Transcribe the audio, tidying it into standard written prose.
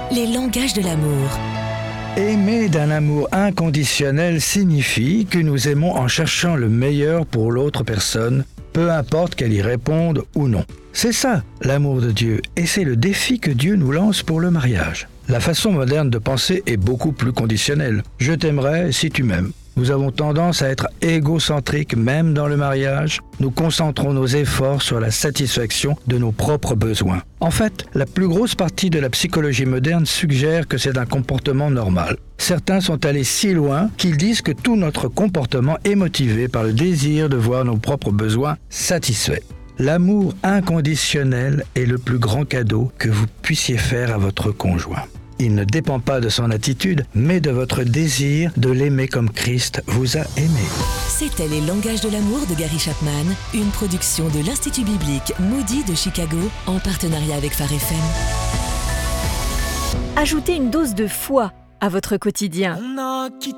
les langages de l'amour. Aimer d'un amour inconditionnel signifie que nous aimons en cherchant le meilleur pour l'autre personne, peu importe qu'elle y réponde ou non. C'est ça, l'amour de Dieu, et c'est le défi que Dieu nous lance pour le mariage. La façon moderne de penser est beaucoup plus conditionnelle. Je t'aimerai si tu m'aimes. Nous avons tendance à être égocentriques même dans le mariage. Nous concentrons nos efforts sur la satisfaction de nos propres besoins. En fait, la plus grosse partie de la psychologie moderne suggère que c'est un comportement normal. Certains sont allés si loin qu'ils disent que tout notre comportement est motivé par le désir de voir nos propres besoins satisfaits. L'amour inconditionnel est le plus grand cadeau que vous puissiez faire à votre conjoint. Il ne dépend pas de son attitude, mais de votre désir de l'aimer comme Christ vous a aimé. C'était Les langages de l'amour de Gary Chapman, une production de l'Institut biblique Moody de Chicago en partenariat avec Phare FM. Ajoutez une dose de foi à votre quotidien. On a quitté